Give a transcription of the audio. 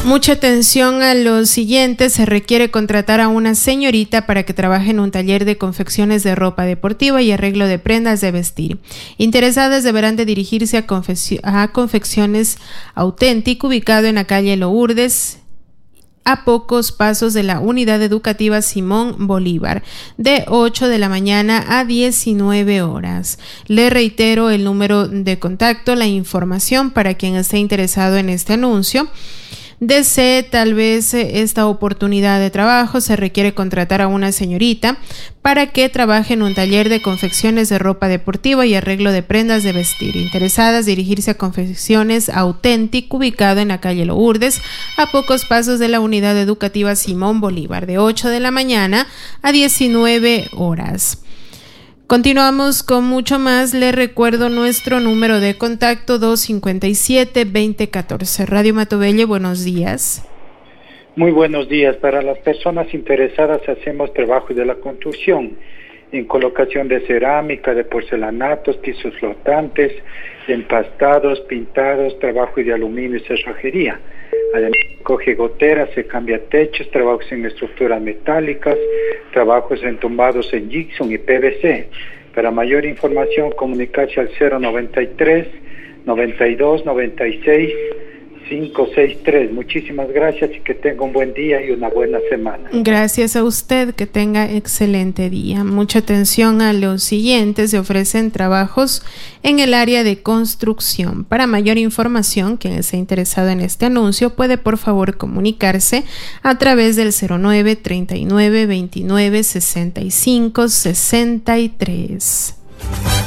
Mucha atención a lo siguiente. Se requiere contratar a una señorita para que trabaje en un taller de confecciones de ropa deportiva y arreglo de prendas de vestir. Interesadas deberán de dirigirse a Confecciones Auténtico, ubicado en la calle Lourdes, a pocos pasos de la Unidad Educativa Simón Bolívar, de 8 de la mañana a 19 horas. Le reitero el número de contacto, la información para quien esté interesado en este anuncio. Desee tal vez esta oportunidad de trabajo. Se requiere contratar a una señorita para que trabaje en un taller de confecciones de ropa deportiva y arreglo de prendas de vestir. Interesadas dirigirse a Confecciones Auténtico, ubicado en la calle Lourdes, a pocos pasos de la Unidad Educativa Simón Bolívar, de 8 de la mañana a 19 horas. Continuamos con mucho más. Les recuerdo nuestro número de contacto 257-2014. Radio Matobelle, buenos días. Muy buenos días. Para las personas interesadas hacemos trabajo de la construcción, en colocación de cerámica, de porcelanatos, pisos flotantes, empastados, pintados, trabajo de aluminio y cerrajería. Además, coge goteras, se cambia techos, trabajos en estructuras metálicas, trabajos entumbados en gypsum y PVC. Para mayor información, comunicarse al 093 92 96 563. Muchísimas gracias y que tenga un buen día y una buena semana. Gracias a usted, que tenga excelente día. Mucha atención a los siguientes. Se ofrecen trabajos en el área de construcción. Para mayor información, quien esté interesado en este anuncio puede por favor comunicarse a través del 09 39 29 65 63.